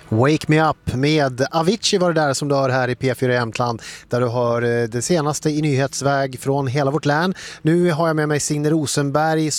Wake Me Up med Avicii var det där som du hör här i P4 Jämtland, där du hör det senaste i nyhetsväg från hela vårt län. Nu har jag med mig Signe Rosenberg